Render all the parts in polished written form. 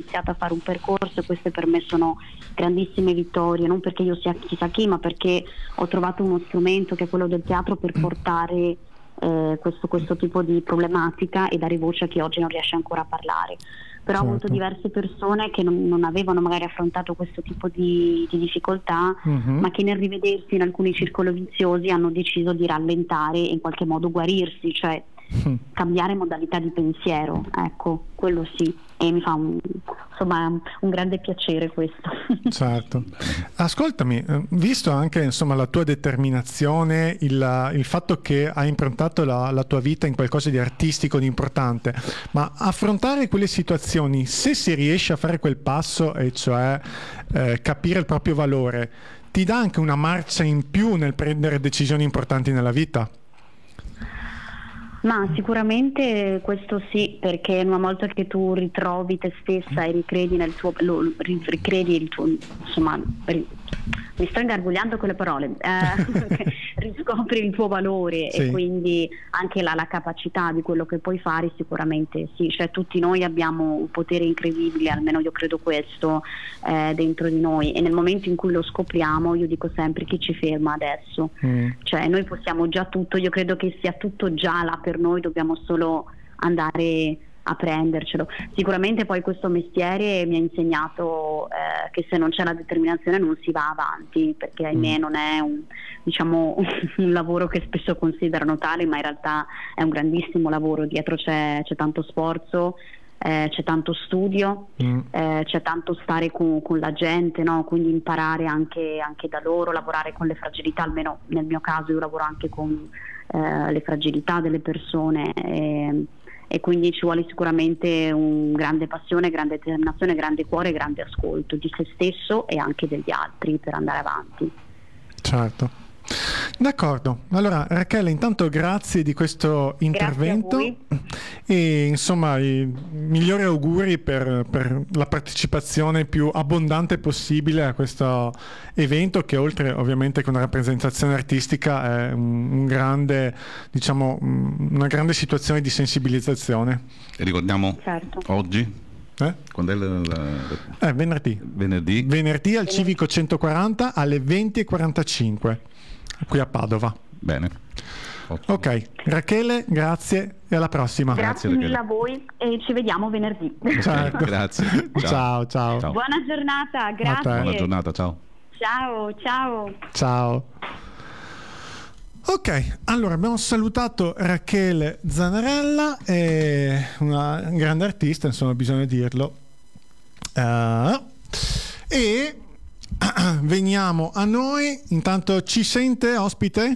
iniziato a fare un percorso, e queste per me sono grandissime vittorie, non perché io sia chissà chi, ma perché ho trovato uno strumento che è quello del teatro per portare questo tipo di problematica e dare voce a chi oggi non riesce ancora a parlare. Però ho avuto diverse persone che non avevano magari affrontato questo tipo di difficoltà, ma che nel rivedersi in alcuni circoli viziosi hanno deciso di rallentare e in qualche modo guarirsi, cioè cambiare modalità di pensiero, ecco, quello sì, e mi fa un grande piacere questo. Certo. Ascoltami, visto anche insomma la tua determinazione, il fatto che hai improntato la tua vita in qualcosa di artistico, di importante, ma affrontare quelle situazioni, se si riesce a fare quel passo, e cioè capire il proprio valore, ti dà anche una marcia in più nel prendere decisioni importanti nella vita? Ma sicuramente questo sì, perché una volta che tu ritrovi te stessa e ricredi nel tuo, ricredi il tuo, insomma, mi sto ingarbugliando con le parole, riscopri il tuo valore, sì. E quindi anche la capacità di quello che puoi fare, sicuramente sì, cioè tutti noi abbiamo un potere incredibile, almeno io credo questo, dentro di noi, e nel momento in cui lo scopriamo, io dico sempre, chi ci ferma adesso? Cioè noi possiamo già tutto, io credo che sia tutto già là per noi, dobbiamo solo andare a prendercelo. Sicuramente poi questo mestiere mi ha insegnato che se non c'è la determinazione non si va avanti, perché ahimè non è un lavoro che spesso considerano tale, ma in realtà è un grandissimo lavoro, dietro c'è tanto sforzo, c'è tanto studio, c'è tanto stare con la gente, no? Quindi imparare anche da loro, lavorare con le fragilità, almeno nel mio caso io lavoro anche con le fragilità delle persone, e quindi ci vuole sicuramente un grande passione, grande determinazione, grande cuore, grande ascolto di se stesso e anche degli altri per andare avanti. Certo. D'accordo, allora Rachele, intanto grazie di questo intervento e insomma i migliori auguri per la partecipazione più abbondante possibile a questo evento, che oltre ovviamente che una rappresentazione artistica è un grande, diciamo, una grande situazione di sensibilizzazione. E ricordiamo oggi? Quando è venerdì al Civico 140 alle 20:45 qui a Padova. Bene. Ok, Rachele, grazie e alla prossima. Grazie mille a voi e ci vediamo venerdì. Certo. Grazie. Ciao. Buona giornata, grazie. Buona giornata, ciao. Ciao. Ok, allora abbiamo salutato Rachele Zanarella, una grande artista, insomma, bisogna dirlo. E veniamo a noi. Intanto ci sente, ospite?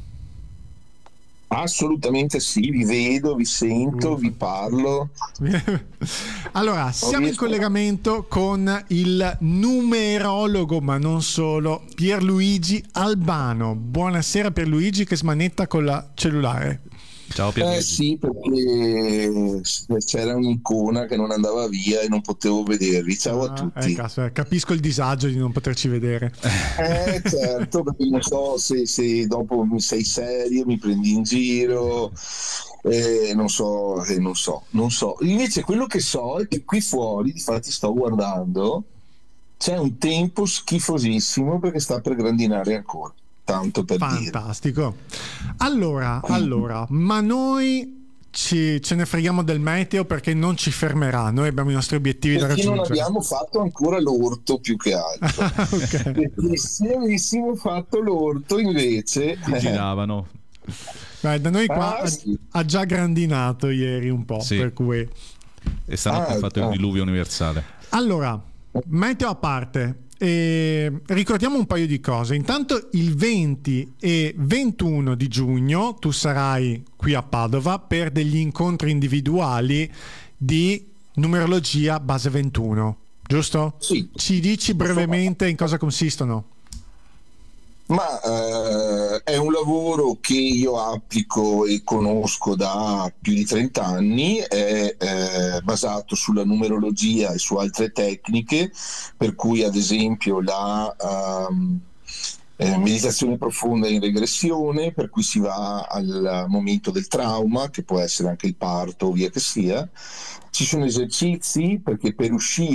Assolutamente sì, vi vedo, vi sento, vi parlo. Allora, siamo in collegamento con il numerologo, ma non solo, Pierluigi Albano. Buonasera Pierluigi, che smanetta con la cellulare. Ciao Pierluigi. Sì, perché c'era un'icona che non andava via e non potevo vedervi. Ciao a tutti. Capisco il disagio di non poterci vedere. Certo, perché non so se dopo mi sei serio, mi prendi in giro, non so. Invece quello che so è che qui fuori, difatti sto guardando, c'è un tempo schifosissimo perché sta per grandinare ancora. Tanto per fantastico dire. Allora, ma noi ce ne freghiamo del meteo perché non ci fermerà, noi abbiamo i nostri obiettivi da raggiungere. Non abbiamo fatto ancora l'orto, più che altro. Okay. Perché se avessimo fatto l'orto invece si giravano. Da noi qua ha già grandinato ieri un po', per cui e stanotte ha fatto il diluvio universale. Allora, meteo a parte, ricordiamo un paio di cose. Intanto il 20 e 21 di giugno tu sarai qui a Padova per degli incontri individuali di numerologia base 21, giusto? Sì. Ci dici brevemente in cosa consistono? Ma è un lavoro che io applico e conosco da più di 30 anni, è basato sulla numerologia e su altre tecniche, per cui ad esempio la meditazione profonda in regressione, per cui si va al momento del trauma, che può essere anche il parto o via che sia. Ci sono esercizi perché per uscire